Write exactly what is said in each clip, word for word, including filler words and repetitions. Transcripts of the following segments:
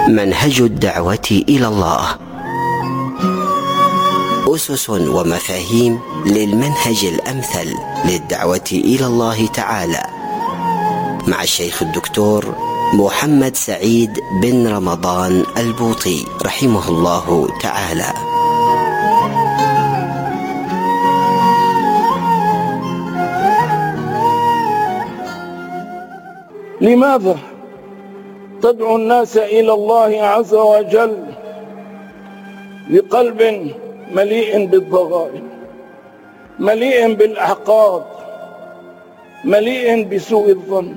منهج الدعوة إلى الله، أسس ومفاهيم للمنهج الأمثل للدعوة إلى الله تعالى، مع الشيخ الدكتور محمد سعيد بن رمضان البوطي رحمه الله تعالى. لماذا تدعو الناس إلى الله عز وجل بقلب مليء بالضغائن، مليء بالأحقاد، مليء بسوء الظن؟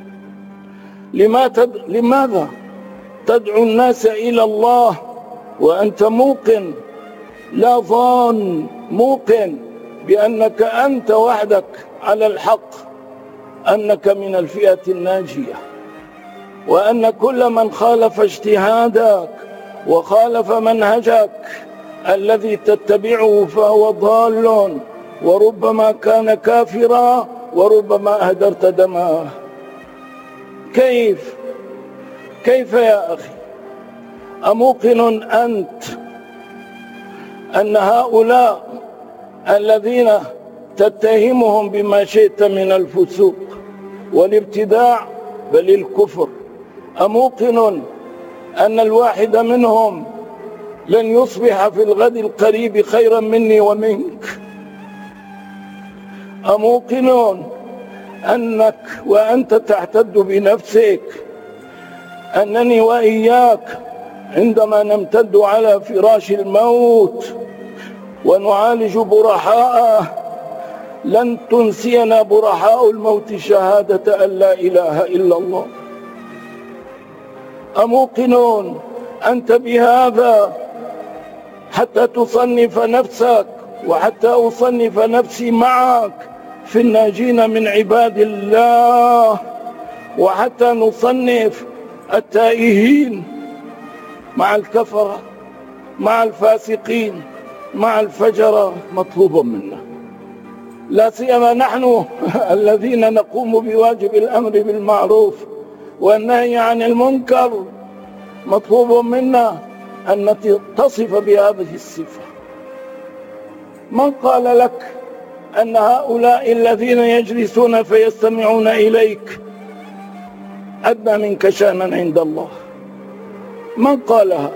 لماذا تدعو الناس إلى الله وأنت موقن، لا ظان، موقن بأنك أنت وحدك على الحق، أنك من الفئة الناجية، وأن كل من خالف اجتهادك وخالف منهجك الذي تتبعه فهو ضال، وربما كان كافرا، وربما أهدرت دمه. كيف كيف يا أخي؟ أموقن أنت أن هؤلاء الذين تتهمهم بما شئت من الفسوق والابتداع بل الكفر، أموقن أن الواحد منهم لن يصبح في الغد القريب خيرا مني ومنك؟ أموقن أنك وأنت تعتد بنفسك أنني وإياك عندما نمتد على فراش الموت ونعالج برحاءه لن تنسينا برحاء الموت شهادة أن لا إله إلا الله؟ أموقنون أنت بهذا حتى تصنف نفسك وحتى أصنف نفسي معك في الناجين من عباد الله، وحتى نصنف التائهين مع الكفرة مع الفاسقين مع الفجرة مطلوب منا، لا سيما نحن الذين نقوم بواجب الأمر بالمعروف والنهي عن المنكر، مطلوب منا أن نتصف بهذه الصفة. من قال لك أن هؤلاء الذين يجلسون فيستمعون إليك أدنى منك شأنا عند الله؟ من قال هذا؟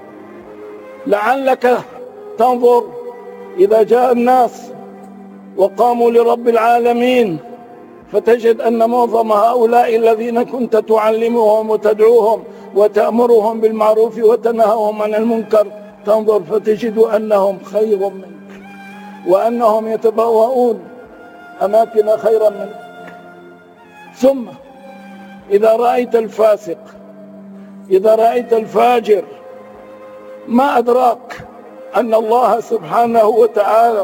لعلك تنظر إذا جاء الناس وقاموا لرب العالمين فتجد أن معظم هؤلاء الذين كنت تعلمهم وتدعوهم وتأمرهم بالمعروف وتنهاهم عن المنكر، تنظر فتجد أنهم خير منك وأنهم يتبوؤون أماكن خيرا منك. ثم إذا رأيت الفاسق، إذا رأيت الفاجر، ما أدراك أن الله سبحانه وتعالى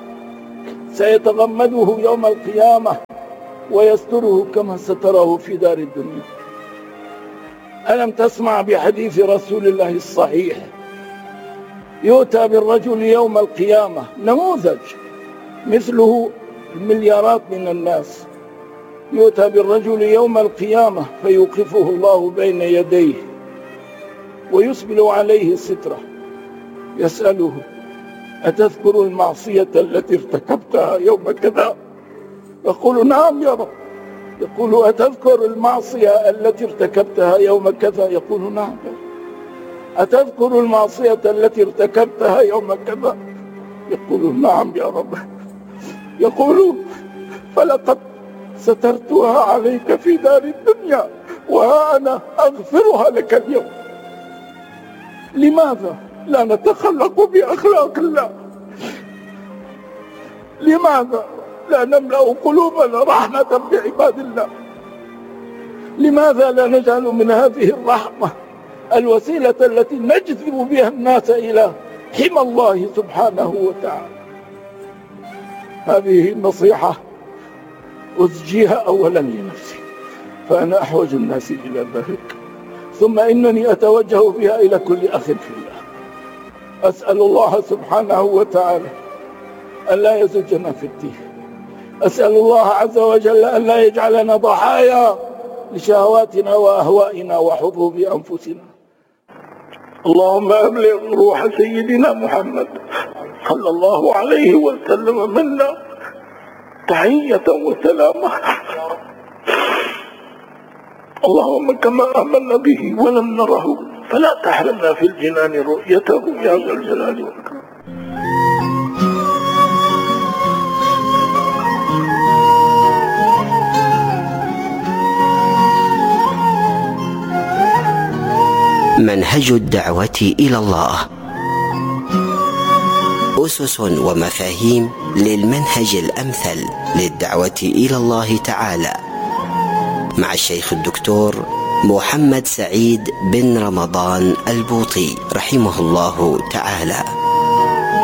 سيتغمده يوم القيامة ويستره كما ستره في دار الدنيا؟ ألم تسمع بحديث رسول الله الصحيح؟ يؤتى بالرجل يوم القيامة نموذج مثله المليارات من الناس، يؤتى بالرجل يوم القيامة فيوقفه الله بين يديه ويسبل عليه ستره، يسأله: أتذكر المعصية التي ارتكبتها يوم كذا؟ يقول: نعم يا رب. يقول: أتذكر المعصية التي ارتكبتها يوم كذا؟ يقول: نعم يا رب. أتذكر المعصية التي ارتكبتها يوم كذا؟ يقول: نعم يا رب. يقول: فلقد سترتها عليك في دار الدنيا وها أنا أغفرها لك اليوم. لماذا لا نتخلق بأخلاق الله؟ لماذا لا نملأ قلوبنا رحمة بعباد الله؟ لماذا لا نجعل من هذه الرحمة الوسيلة التي نجذب بها الناس إلى حمى الله سبحانه وتعالى؟ هذه النصيحة أزجيها أولا لنفسي، فأنا أحوج الناس إلى ذلك، ثم إنني أتوجه بها إلى كل أخ في الله. أسأل الله سبحانه وتعالى أن لا يزجنا في التيه، أسأل الله عز وجل أن لا يجعلنا ضحايا لشهواتنا وأهوائنا وحظوظ أنفسنا، اللهم أبلغ روح سيدنا محمد صلى الله عليه وسلم منا تحية وسلامة. اللهم كما آمنا به ولم نره فلا تحرمنا في الجنان رؤيته يا ذا الجلال والإكرام. منهج الدعوة إلى الله، أسس ومفاهيم للمنهج الأمثل للدعوة إلى الله تعالى، مع الشيخ الدكتور محمد سعيد بن رمضان البوطي رحمه الله تعالى.